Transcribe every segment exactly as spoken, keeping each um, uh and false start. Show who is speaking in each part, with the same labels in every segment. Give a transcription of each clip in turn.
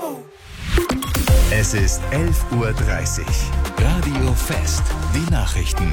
Speaker 1: Es ist elf Uhr dreißig. Radio Fest. Die Nachrichten.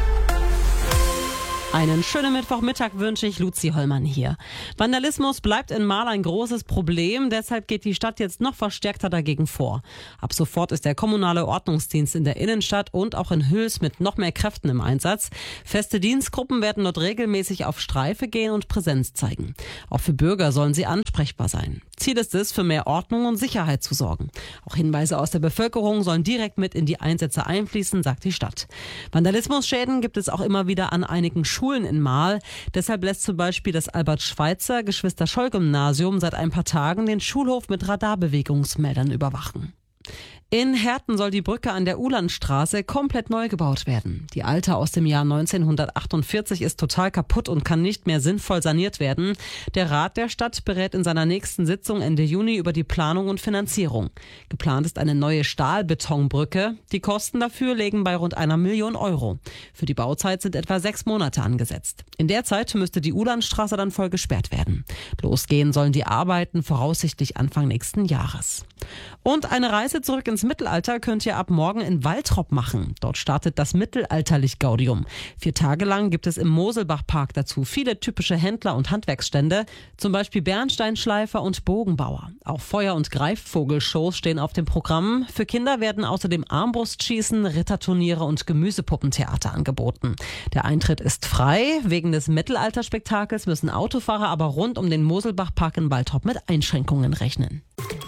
Speaker 2: Einen schönen Mittwochmittag wünsche ich, Luzi Hollmann hier. Vandalismus bleibt in Marl ein großes Problem, deshalb geht die Stadt jetzt noch verstärkter dagegen vor. Ab sofort ist der kommunale Ordnungsdienst in der Innenstadt und auch in Hüls mit noch mehr Kräften im Einsatz. Feste Dienstgruppen werden dort regelmäßig auf Streife gehen und Präsenz zeigen. Auch für Bürger sollen sie ansprechbar sein. Ziel ist es, für mehr Ordnung und Sicherheit zu sorgen. Auch Hinweise aus der Bevölkerung sollen direkt mit in die Einsätze einfließen, sagt die Stadt. Vandalismusschäden gibt es auch immer wieder an einigen Schulen in Marl. Deshalb lässt zum Beispiel das Albert-Schweitzer Geschwister-Scholl-Gymnasium seit ein paar Tagen den Schulhof mit Radarbewegungsmeldern überwachen. In Herten soll die Brücke an der Uhlandstraße komplett neu gebaut werden. Die alte aus dem Jahr neunzehnhundertachtundvierzig ist total kaputt und kann nicht mehr sinnvoll saniert werden. Der Rat der Stadt berät in seiner nächsten Sitzung Ende Juni über die Planung und Finanzierung. Geplant ist eine neue Stahlbetonbrücke. Die Kosten dafür liegen bei rund einer Million Euro. Für die Bauzeit sind etwa sechs Monate angesetzt. In der Zeit müsste die Uhlandstraße dann voll gesperrt werden. Losgehen sollen die Arbeiten voraussichtlich Anfang nächsten Jahres. Und eine Reise zurück ins Mittelalter könnt ihr ab morgen in Waltrop machen. Dort startet das Mittelalterlich-Gaudium. Vier Tage lang gibt es im Moselbachpark dazu viele typische Händler und Handwerksstände, zum Beispiel Bernsteinschleifer und Bogenbauer. Auch Feuer- und Greifvogelshows stehen auf dem Programm. Für Kinder werden außerdem Armbrustschießen, Ritterturniere und Gemüsepuppentheater angeboten. Der Eintritt ist frei. Wegen des Mittelalterspektakels müssen Autofahrer aber rund um den Moselbachpark in Waltrop mit Einschränkungen rechnen.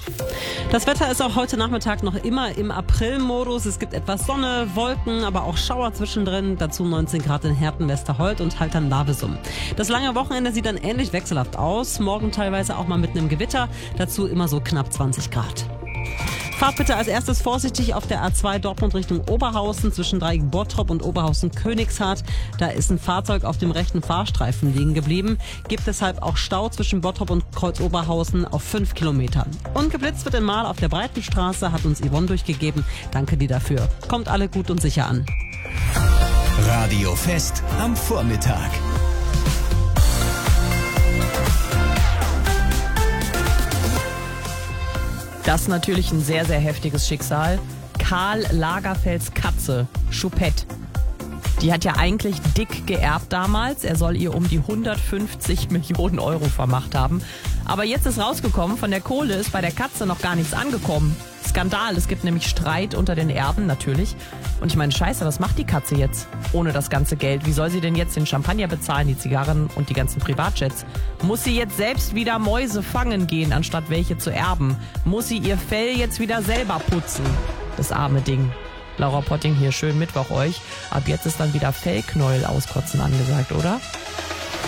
Speaker 2: Das Wetter ist auch heute Nachmittag noch immer im April-Modus. Es gibt etwas Sonne, Wolken, aber auch Schauer zwischendrin. Dazu neunzehn Grad in Herten, Westerholt und Haltern-Lavesum. Das lange Wochenende sieht dann ähnlich wechselhaft aus. Morgen teilweise auch mal mit einem Gewitter. Dazu immer so knapp zwanzig Grad. Fahrt bitte als erstes vorsichtig auf der A zwei Dortmund Richtung Oberhausen zwischen Dreieck Bottrop und Oberhausen-Königshardt. Da ist ein Fahrzeug auf dem rechten Fahrstreifen liegen geblieben. Gibt deshalb auch Stau zwischen Bottrop und Kreuz Oberhausen auf fünf Kilometern. Und geblitzt wird in Marl auf der Breitenstraße, hat uns Yvonne durchgegeben. Danke dir dafür. Kommt alle gut und sicher an.
Speaker 1: Radio Fest am Vormittag.
Speaker 3: Das ist natürlich ein sehr, sehr heftiges Schicksal. Karl Lagerfelds Katze, Choupette. Die hat ja eigentlich Dick geerbt damals. Er soll ihr um die hundertfünfzig Millionen Euro vermacht haben. Aber jetzt ist rausgekommen, von der Kohle ist bei der Katze noch gar nichts angekommen. Skandal, es gibt nämlich Streit unter den Erben natürlich. Und ich meine, scheiße, was macht die Katze jetzt ohne das ganze Geld? Wie soll sie denn jetzt den Champagner bezahlen, die Zigarren und die ganzen Privatjets? Muss sie jetzt selbst wieder Mäuse fangen gehen, anstatt welche zu erben? Muss sie ihr Fell jetzt wieder selber putzen? Das arme Ding. Laura Potting hier, schönen Mittwoch euch. Ab jetzt ist dann wieder Fellknäuel auskotzen angesagt, oder?